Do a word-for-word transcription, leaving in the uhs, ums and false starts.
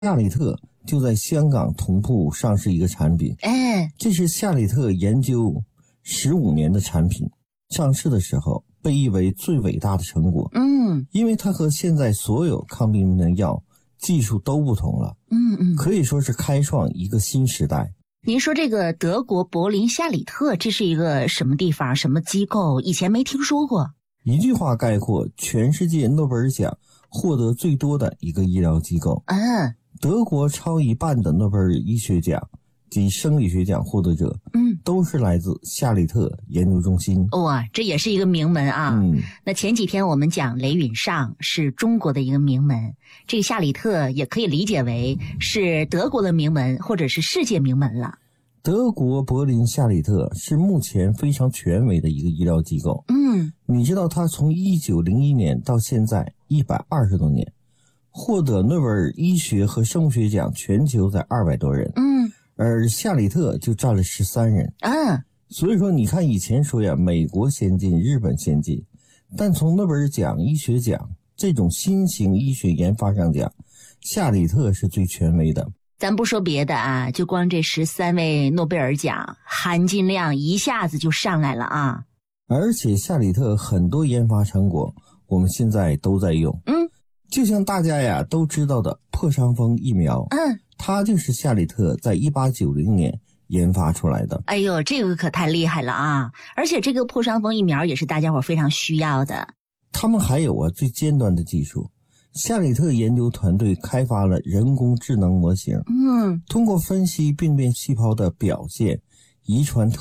夏里特就在香港同步上市一个产品， 哎， 这是夏里特研究十五年的产品，上市的时候被誉为最伟大的成果。 嗯， 因为它和现在所有抗病的药技术都不同了， 嗯嗯， 可以说是开创一个新时代。 您说这个德国柏林夏里特，这是一个什么地方、什么机构？以前没听说过。 一句话概括，全世界诺贝尔奖获得最多的一个医疗机构。 嗯， 德国超一半的诺贝尔医学奖及生理学奖获得者， 嗯， 都是来自夏里特研究中心。 哇，这也是一个名门啊。 嗯， 那前几天我们讲雷允上是中国的一个名门，这个夏里特也可以理解为是德国的名门，或者是世界名门了。 德国柏林夏里特是目前非常权威的一个医疗机构。 嗯， 你知道它从一九零一年到现在一百二十多年，获得诺贝尔医学和生物学奖全球在二百多人， 嗯， 而夏里特就占了十三人。 嗯， 所以说你看以前说呀，美国先进，日本先进，但从诺贝尔奖、医学奖这种新型医学研发上讲，夏里特是最权威的。 咱不说别的啊，就光这十三位诺贝尔奖，含金量一下子就上来了啊。 而且夏里特很多研发成果我们现在都在用。 嗯， 就像大家呀都知道的破伤风疫苗， 嗯， 它就是夏里特在一八九零年研发出来的。 哎呦，这个可太厉害了啊！而且这个破伤风疫苗也是大家伙非常需要的。 他们还有啊最尖端的技术，夏里特研究团队开发了人工智能模型， 嗯， 通过分析病变细胞的表现、遗传特